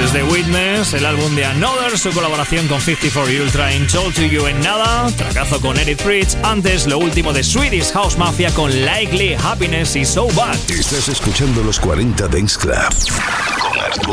Después de Witness, el álbum de Another, su colaboración con 54 Ultra en Told to You en nada, tracazo con Eric Fritz, antes lo último de Swedish House Mafia con Likely, Happiness y So Bad. Estás escuchando los 40 Dance Club.